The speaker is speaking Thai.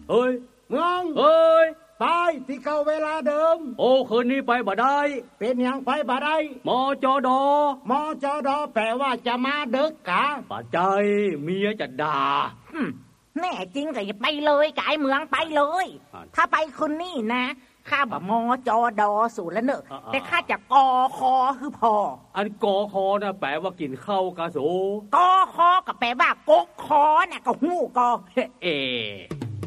เฮ้ยเมืองเฮ้ยไปที่เก่าเวลาเดิมโอ้คืนนี้ไปบ่ได้เป็นยังไปบ่ได้มจดมจดแปลว่าจะมาดึกกะปัจใจเมียจะด่าแน่จริงก็อย่าไปเลยกายเมืองไปเลยถ้าไปคืนนี้นะข้าบ่มจดสูแล้วเนอะแต่ข้าจะกอคอคือพออันกอคอนะแปลว่ากินข้าวกะสูกอคอก็แปลว่ากกคอน่ะก็หู้กอเอ